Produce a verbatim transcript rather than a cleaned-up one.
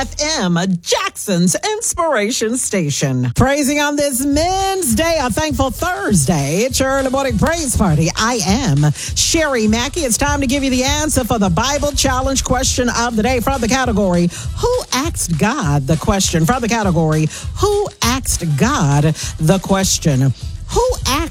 F M, Jackson's Inspiration Station. Praising on this Men's Day, a thankful Thursday. It's your early morning praise party. I am Sherry Mackey. It's time to give you the answer for the Bible challenge question of the day from the category, Who Asked God the Question? From the category, Who Asked God the Question? Who asked